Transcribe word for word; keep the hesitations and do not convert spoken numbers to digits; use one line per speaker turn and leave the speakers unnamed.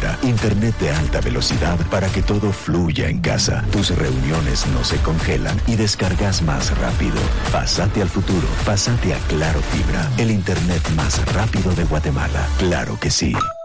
Fibra, internet de alta velocidad para que todo fluya en casa. Tus reuniones no se congelan y descargas más rápido. Pásate al futuro. Pásate a Claro Fibra, el internet más rápido de Guatemala. Claro que sí.